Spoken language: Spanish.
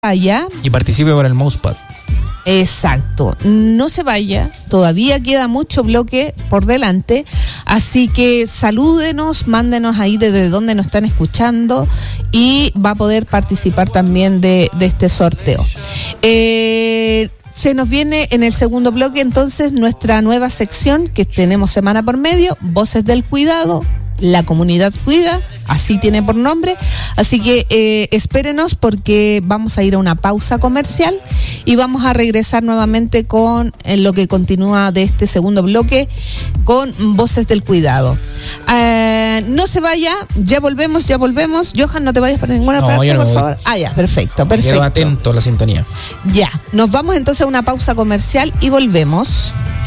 vaya. Y participe por el mousepad. Exacto, no se vaya, todavía queda mucho bloque por delante, así que salúdenos, mándenos ahí desde donde nos están escuchando y va a poder participar también de este sorteo. Se nos viene en el segundo bloque entonces nuestra nueva sección que tenemos semana por medio, Voces del Cuidado. La comunidad cuida, así tiene por nombre, así que espérenos porque vamos a ir a una pausa comercial y vamos a regresar nuevamente con lo que continúa de este segundo bloque con Voces del Cuidado. No se vaya, ya volvemos. Johan, no te vayas para ninguna parte, por favor. Ya, perfecto. Quedo atento a la sintonía. Ya, nos vamos entonces a una pausa comercial y volvemos.